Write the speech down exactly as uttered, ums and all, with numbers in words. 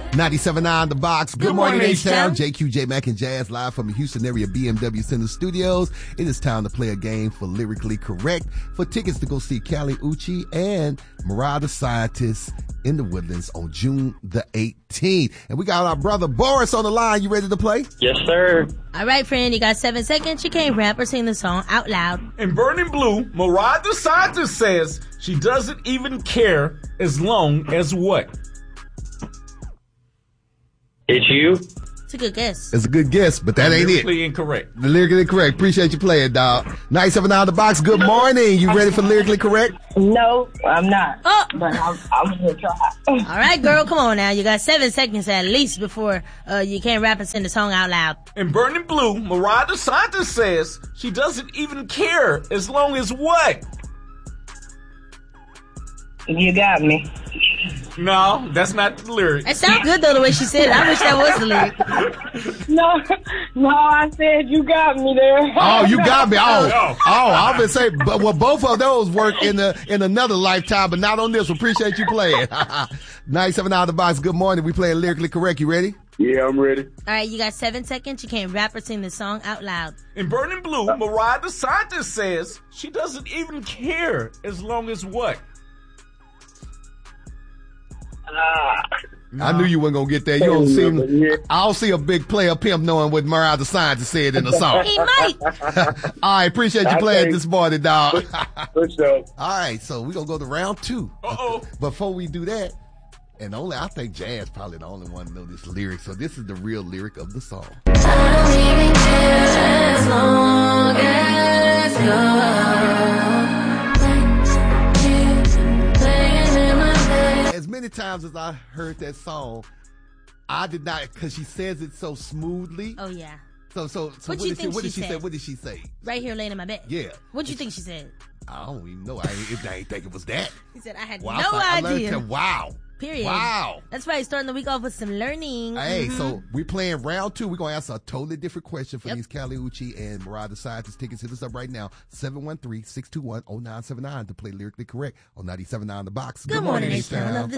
ninety-seven point nine The Box. Good, Good morning, morning, H-Town. H-Town. J Q, J Mac, and Jazz live from the Houston area B M W Center Studios. It is time to play a game for Lyrically Correct for tickets to go see Kali Uchis and Mariah the Scientist in the Woodlands on June the eighteenth. And we got our brother Boris on the line. You ready to play? Yes, sir. All right, friend, you got seven seconds. You can't rap or sing the song out loud. In Burning Blue, Mariah the Scientist says she doesn't even care as long as what? It's you. It's a good guess. It's a good guess, but that ain't it. Lyrically incorrect. The Lyrically Correct. Appreciate you playing, dog. ninety-seven point nine The Box. Good morning. You ready for Lyrically Correct? No, I'm not. Oh. But I'm, I'm going to try. All right, girl, come on now. You got seven seconds at least before uh, you can't rap and sing the song out loud. In Burning Blue, Mariah the Scientist says she doesn't even care as long as what? You got me. No, that's not the lyric. It sounds good, though, the way she said it. I wish that was the lyric. No, no, I said you got me there. Oh, you got me. Oh, Oh. oh, I was gonna say, but well, both of those work in the in another lifetime, but not on this one. Appreciate you playing. ninety-seven point nine The Box. Good morning. We playing Lyrically Correct. You ready? Yeah, I'm ready. All right, you got seven seconds. You can't rap or sing the song out loud. In Burning Blue, Mariah the Scientist says she doesn't even care as long as what? I knew you weren't gonna get there. You don't seem. I don't see a big player pimp knowing what Mariah the Scientist said in the song. He might. All right, appreciate you I playing think- this morning, dog. For sure. All right, so we're gonna go to round two. Uh-oh. Before we do that, and only I think Jazz probably the only one to know this lyric. So this is the real lyric of the song. As long as you're As many times as I heard that song, I did not, because she says it so smoothly. Oh, yeah. So, so, so What what, you did she, think what she did she say? said? What did she say? Right here laying in my bed. Yeah. What do you think she said? I don't even know. I ain't, I ain't think it was that. He said, I had Wow, no I learned idea. to- wow. Period. Wow. That's right. Starting the week off with some learning. Hey, Mhm. so we playing round two. We're going to answer a totally different question for Yep. these Kali Uchis and Mariah the Scientist tickets. Hit us up right now, seven one three, six two one, oh nine seven nine to play Lyrically Correct on ninety-seven point nine The Box. Good morning, H-Town. H-Town. I love this